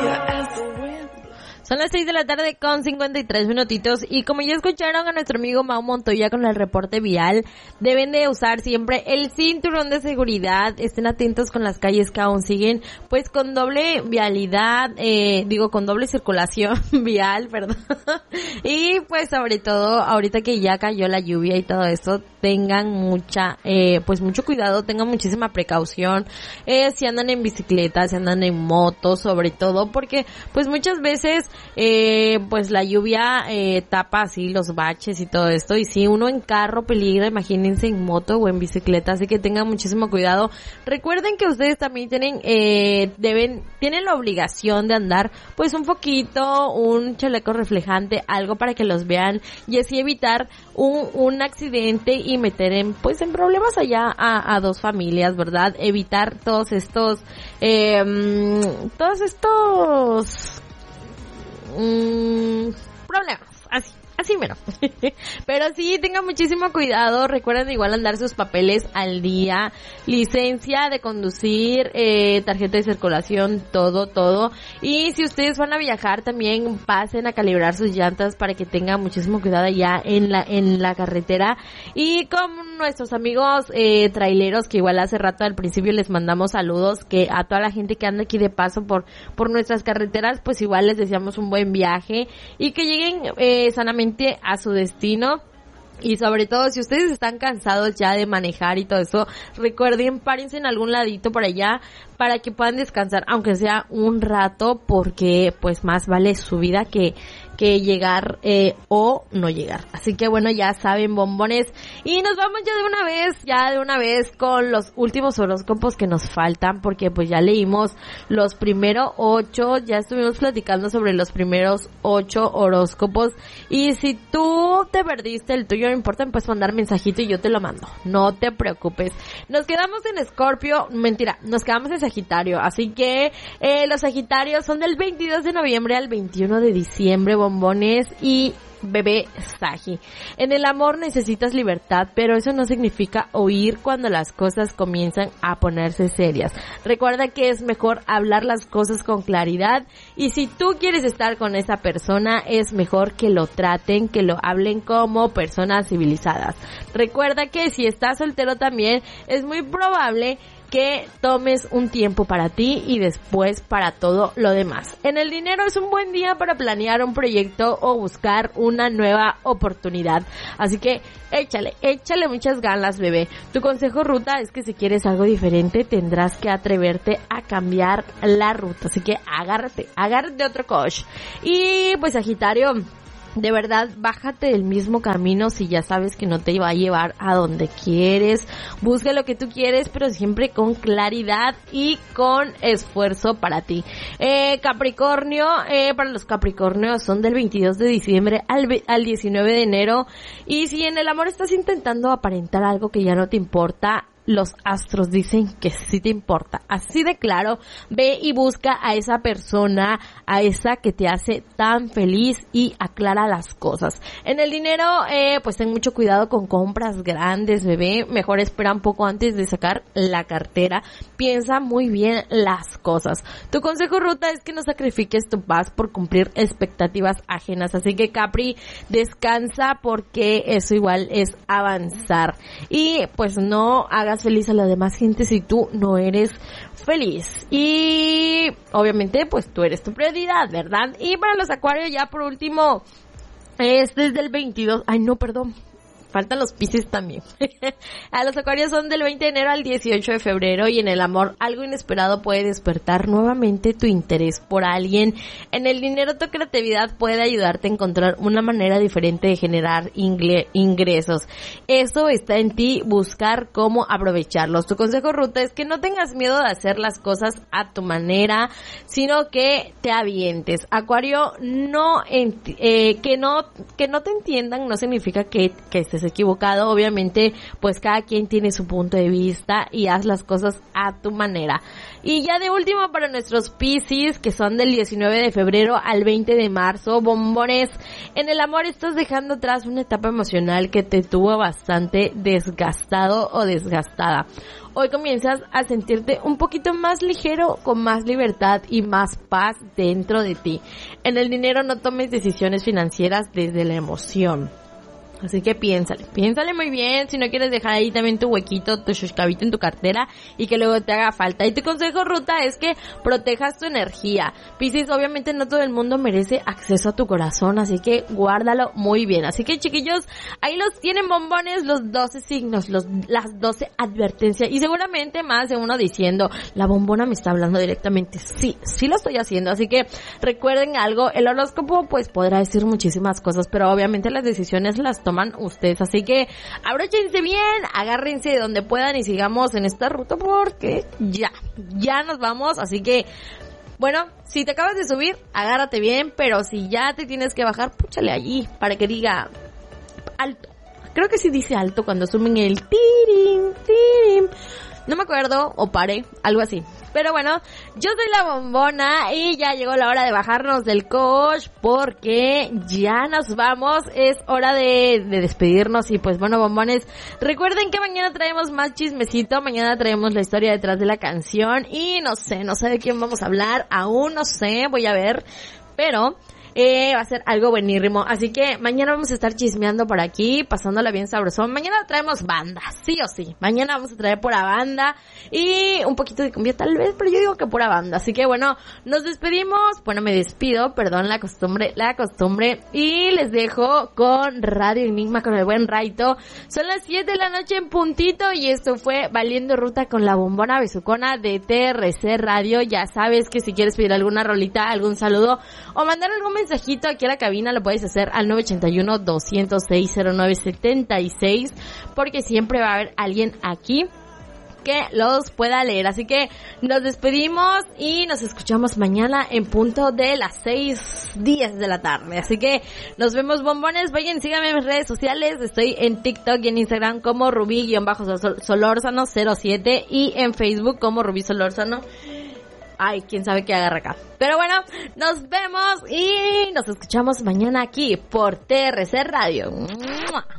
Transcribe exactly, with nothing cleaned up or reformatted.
Son las seis de la tarde con cincuenta y tres minutitos y como ya escucharon a nuestro amigo Mau Montoya con el reporte vial, deben de usar siempre el cinturón de seguridad, estén atentos con las calles que aún siguen pues con doble vialidad, eh, digo con doble circulación vial, perdón, y pues sobre todo ahorita que ya cayó la lluvia y todo esto, tengan mucha, eh, pues mucho cuidado, tengan muchísima precaución, eh, si andan en bicicleta, si andan en moto, sobre todo porque pues muchas veces eh, pues la lluvia eh, tapa así los baches y todo esto, y si uno en carro peligra, imagínense en moto o en bicicleta, así que tengan muchísimo cuidado. Recuerden que ustedes también tienen, eh, deben, tienen la obligación de andar pues un poquito, un chaleco reflejante, algo para que los vean y así evitar un, un accidente y meter en, pues en problemas allá a, a dos familias, ¿verdad? Evitar todos estos, eh, todos estos, Mm, problemas, así, así mero. Pero sí, tengan muchísimo cuidado, recuerden igual andar sus papeles al día, licencia de conducir, eh, tarjeta de circulación, todo, todo. Y si ustedes van a viajar también pasen a calibrar sus llantas para que tengan muchísimo cuidado ya en la, en la carretera. Y con nuestros amigos eh, traileros, que igual hace rato al principio les mandamos saludos, que a toda la gente que anda aquí de paso por, por nuestras carreteras, pues igual les deseamos un buen viaje y que lleguen eh, sanamente a su destino. Y sobre todo, si ustedes están cansados ya de manejar y todo eso, recuerden, párense en algún ladito por allá para que puedan descansar, aunque sea un rato, porque pues más vale su vida que que llegar eh, o no llegar. Así que bueno, ya saben, bombones. Y nos vamos ya de una vez, ya de una vez con los últimos horóscopos que nos faltan, porque pues ya leímos los primeros ocho, ya estuvimos platicando sobre los primeros ocho horóscopos. Y si tú te perdiste el tuyo, no importa, me puedes mandar mensajito y yo te lo mando. No te preocupes. Nos quedamos en Escorpio, mentira, nos quedamos en Sagitario. Así que eh, los Sagitarios son del veintidós de noviembre al veintiuno de diciembre, bombones y bebé Sagi. En el amor necesitas libertad, pero eso no significa huir cuando las cosas comienzan a ponerse serias. Recuerda que es mejor hablar las cosas con claridad y si tú quieres estar con esa persona, es mejor que lo traten, que lo hablen como personas civilizadas. Recuerda que si estás soltero también, es muy probable que tomes un tiempo para ti y después para todo lo demás. En el dinero es un buen día para planear un proyecto o buscar una nueva oportunidad. Así que échale, échale muchas ganas, bebé. Tu consejo ruta es que si quieres algo diferente tendrás que atreverte a cambiar la ruta. Así que agárrate, agárrate otro coach. Y pues Sagitario, de verdad, bájate del mismo camino si ya sabes que no te va a llevar a donde quieres. Busca lo que tú quieres, pero siempre con claridad y con esfuerzo para ti. Eh, Capricornio, eh, para los Capricornios son del veintidós de diciembre al, al diecinueve de enero. Y si en el amor estás intentando aparentar algo que ya no te importa, los astros dicen que sí te importa. Así de claro, ve y busca a esa persona, a esa que te hace tan feliz y aclara las cosas. En el dinero, eh, pues ten mucho cuidado con compras grandes, bebé. Mejor espera un poco antes de sacar la cartera. Piensa muy bien las cosas. Tu consejo ruta es que no sacrifiques tu paz por cumplir expectativas ajenas. Así que Capri, descansa porque eso igual es avanzar. Y pues no hagas feliz a la demás gente si tú no eres feliz. Y obviamente pues tú eres tu prioridad, ¿verdad? Y para los Acuarios ya por último, este es del veintidós, ay no, perdón, faltan los Piscis también. A los Acuarios son del veinte de enero al dieciocho de febrero y en el amor algo inesperado puede despertar nuevamente tu interés por alguien. En el dinero tu creatividad puede ayudarte a encontrar una manera diferente de generar ingle- ingresos. Eso está en ti, buscar cómo aprovecharlos. Tu consejo ruta es que no tengas miedo de hacer las cosas a tu manera, sino que te avientes. Acuario, no ent- eh, que no que no te entiendan no significa que, que estés estés equivocado. Obviamente, pues cada quien tiene su punto de vista y haz las cosas a tu manera. Y ya de último para nuestros Piscis, que son del diecinueve de febrero al veinte de marzo, bombones. En el amor estás dejando atrás una etapa emocional que te tuvo bastante desgastado o desgastada. Hoy comienzas a sentirte un poquito más ligero, con más libertad y más paz dentro de ti. En el dinero no tomes decisiones financieras desde la emoción. Así que piénsale, piénsale muy bien si no quieres dejar ahí también tu huequito, tu shushkabito en tu cartera y que luego te haga falta. Y tu consejo, Ruta, es que protejas tu energía. Piscis, obviamente no todo el mundo merece acceso a tu corazón, así que guárdalo muy bien. Así que, chiquillos, ahí los tienen, bombones, los doce signos, los las doce advertencias y seguramente más de uno diciendo, la bombona me está hablando directamente. Sí, sí lo estoy haciendo, así que recuerden algo, el horóscopo pues podrá decir muchísimas cosas, pero obviamente las decisiones las toman toman ustedes, así que abróchense bien, agárrense de donde puedan y sigamos en esta ruta porque ya, ya nos vamos, así que bueno, si te acabas de subir, agárrate bien, pero si ya te tienes que bajar, púchale allí para que diga alto. Creo que sí dice alto cuando sumen el tirim, tirim. No me acuerdo, o pare, algo así. Pero bueno, yo soy la bombona y ya llegó la hora de bajarnos del coach porque ya nos vamos. Es hora de, de despedirnos y pues bueno, bombones, recuerden que mañana traemos más chismecito. Mañana traemos la historia detrás de la canción y no sé, no sé de quién vamos a hablar. Aún no sé, voy a ver. Pero... Eh, va a ser algo buenísimo, así que mañana vamos a estar chismeando por aquí, pasándola bien sabrosón. Mañana traemos banda, sí o sí, mañana vamos a traer pura banda y un poquito de cumbia tal vez, pero yo digo que pura banda, así que bueno, nos despedimos, bueno me despido, perdón la costumbre, la costumbre, y les dejo con Radio Enigma con el buen Raito. Son las siete de la noche en puntito y esto fue Valiendo Ruta con la bombona besucona de T R C Radio. Ya sabes que si quieres pedir alguna rolita, algún saludo o mandar algún mensajito aquí a la cabina, lo puedes hacer al nueve ocho uno, dos cero seis, cero nueve siete seis, porque siempre va a haber alguien aquí que los pueda leer. Así que nos despedimos y nos escuchamos mañana en punto de las seis diez de la tarde. Así que nos vemos, bombones. Vayan, síganme en mis redes sociales. Estoy en TikTok y en Instagram como Rubí-Solórzano cero siete y en Facebook como Rubí Solórzano. Ay, quién sabe qué agarra acá. Pero bueno, nos vemos y nos escuchamos mañana aquí por T R C Radio. ¡Mua!